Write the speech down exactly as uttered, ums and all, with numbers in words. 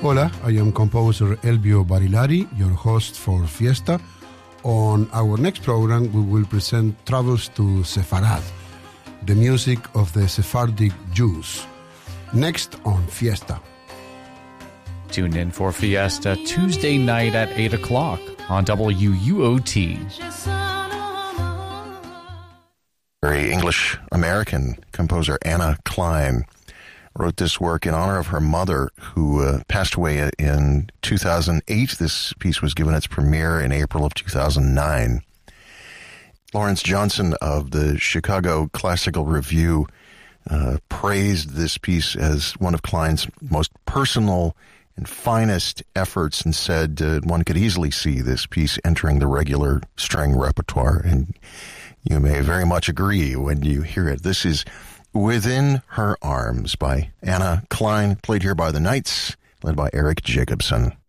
Hola, I am composer Elvio Barilari, your host for Fiesta. On our next program, we will present Travels to Sepharad, the music of the Sephardic Jews. Next on Fiesta. Tune in for Fiesta Tuesday night at eight o'clock on W U O T. Very English-American composer Anna Klein wrote this work in honor of her mother, who uh, passed away in two thousand eight. This piece was given its premiere in April of two thousand nine. Lawrence Johnson of the Chicago Classical Review uh, praised this piece as one of Klein's most personal and finest efforts, and said uh, one could easily see this piece entering the regular string repertoire. And you may very much agree when you hear it. This is Within Her Arms by Anna Klein, played here by the Knights, led by Eric Jacobson.